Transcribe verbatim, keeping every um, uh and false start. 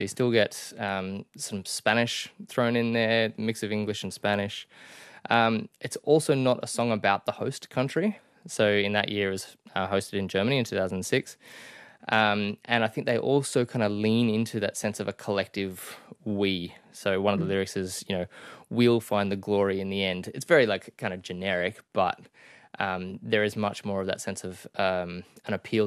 You still get um, some Spanish thrown in there, mix of English and Spanish. Um, it's also not a song about the host country. So in that year, it was uh, hosted in Germany in two thousand six. Um, and I think they also kind of lean into that sense of a collective we. So one of the lyrics is, you know, we'll find the glory in the end. It's very like kind of generic, but um, there is much more of that sense of um, an appeal